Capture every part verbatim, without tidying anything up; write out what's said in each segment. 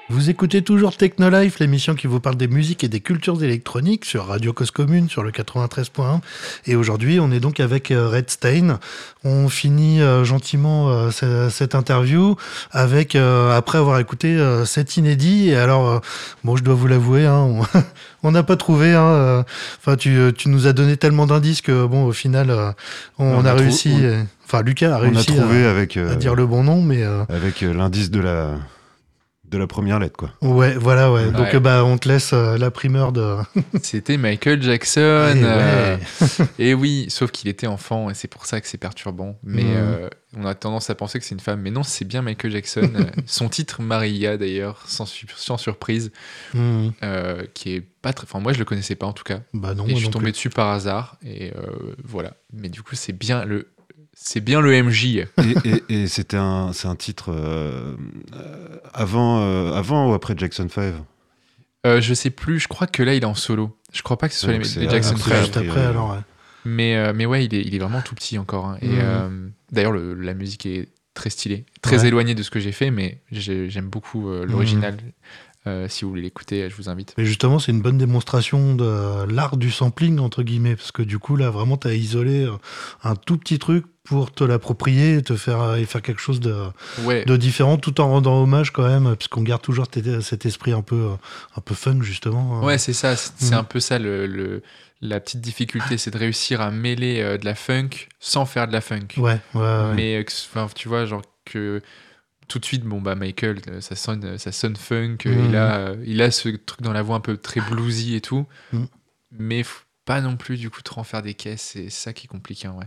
Vous écoutez toujours Technolife, l'émission qui vous parle des musiques et des cultures électroniques sur Radio Cause Commune sur le quatre-vingt-treize point un. Et aujourd'hui, on est donc avec euh, Red Stain. On finit euh, gentiment euh, c- cette interview avec, euh, après avoir écouté euh, cet inédit. Et alors, euh, bon, je dois vous l'avouer, hein, on n'a pas trouvé. Hein, enfin, euh, tu, tu nous as donné tellement d'indices que, bon, au final, euh, on, on a, a réussi. Trou- on... Enfin, Lucas a on réussi a trouvé à, avec, euh, à dire le bon nom, mais euh... avec euh, l'indice de la. De la première lettre, quoi. Ouais, voilà, ouais. ouais. Donc, bah, on te laisse euh, la primeur de. C'était Michael Jackson. Et, euh, ouais. et oui, sauf qu'il était enfant et c'est pour ça que c'est perturbant. Mais mmh. euh, on a tendance à penser que c'est une femme. Mais non, c'est bien Michael Jackson. Son titre, Maria, d'ailleurs, sans, sans surprise, mmh. euh, qui est pas très. Enfin, moi, je le connaissais pas en tout cas. Bah non. Et je suis tombé plus. dessus par hasard. Et euh, voilà. Mais du coup, c'est bien le. C'est bien le M J. Et, et, et c'était un, c'est un titre euh, avant, euh, avant ou après Jackson five euh, Je sais plus, je crois que là il est en solo. Je crois pas que ce soit donc les, les Jackson five. Juste après, alors, ouais. Mais, euh, mais ouais, il est, il est vraiment tout petit encore. Hein. Et mmh. euh, d'ailleurs, le, la musique est très stylée, très ouais. éloignée de ce que j'ai fait, mais j'ai, j'aime beaucoup euh, l'original. Mmh. Euh, si vous voulez l'écouter, je vous invite. Mais justement, c'est une bonne démonstration de l'art du sampling, entre guillemets, parce que du coup, là, vraiment, tu as isolé un tout petit truc pour te l'approprier et te faire, et faire quelque chose de, ouais. de différent, tout en rendant hommage quand même, parce qu'on garde toujours cet esprit un peu, un peu fun, justement. Ouais, c'est ça, c'est, c'est mmh. un peu ça, le, le, la petite difficulté, c'est de réussir à mêler euh, de la funk sans faire de la funk. Ouais, ouais, ouais. Mais, euh, tu vois, genre que... tout de suite, bon bah Michael, ça sonne, ça sonne funk. Mmh. Il a, il a ce truc dans la voix un peu très bluesy et tout, mmh. mais faut pas non plus du coup trop en faire des caisses. C'est ça qui est compliqué, ouais.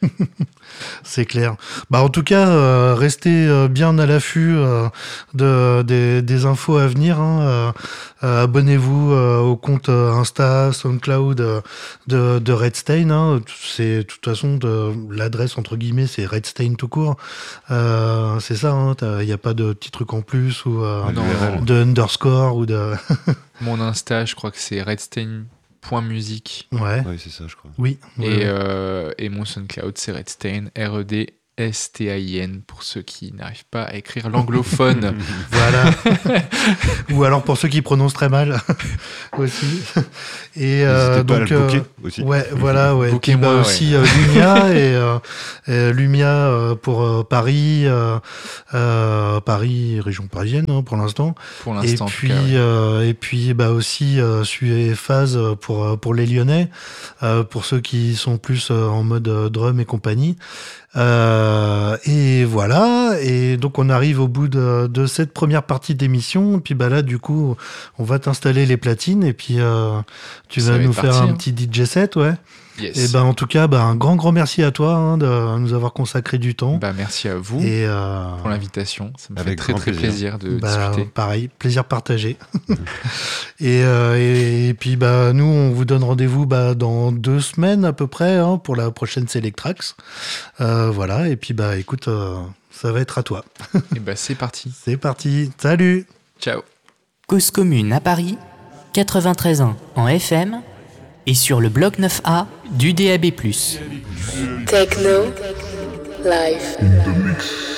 C'est clair. Bah en tout cas, euh, restez euh, bien à l'affût euh, de, des, des infos à venir. Hein. Euh, abonnez-vous euh, au compte euh, Insta, SoundCloud euh, de, de Red Stain. Hein. C'est de toute façon de, l'adresse entre guillemets, c'est Red Stain tout court. Euh, c'est ça. Il hein, n'y a pas de petits trucs en plus ou euh, non, non. de underscore ou de. Mon Insta, je crois que c'est Redstain. Point musique. Ouais. Oui, c'est ça, je crois. Oui. Et, ouais. euh, et mon SoundCloud, c'est Redstain, R E D S T A I N, pour ceux qui n'arrivent pas à écrire l'anglophone. Voilà. Ou alors pour ceux qui prononcent très mal aussi. Et euh, donc, euh, aussi. Ouais, voilà, ouais. Booker puis, bah, moi, aussi ouais. euh, Lumia et, euh, et Lumia euh, pour euh, Paris, euh, euh, Paris, région parisienne hein, pour l'instant. Pour l'instant. Et puis, cas, ouais. euh, et puis, bah aussi euh, Suez Phase pour pour les Lyonnais, euh, pour ceux qui sont plus euh, en mode euh, drum et compagnie. Euh, et voilà, et donc on arrive au bout de, de cette première partie d'émission, et puis bah là du coup on va t'installer les platines, et puis euh, tu Ça vas va nous parti, faire un hein. petit D J set, ouais. Yes. Et ben en tout cas, bah, un grand grand merci à toi hein, de nous avoir consacré du temps. Bah, merci à vous et euh... pour l'invitation, ça me Avec fait très très plaisir, plaisir de bah, discuter. Pareil, plaisir partagé. et, euh, et, et puis bah nous on vous donne rendez-vous bah, dans deux semaines à peu près hein, pour la prochaine Selectrax. Euh, voilà, et puis bah écoute, euh, ça va être à toi. Et bah c'est parti. C'est parti, salut. Ciao. Cause Commune à Paris, quatre-vingt-treize ans en F M et sur le bloc neuf A du D A B plus. Techno Live.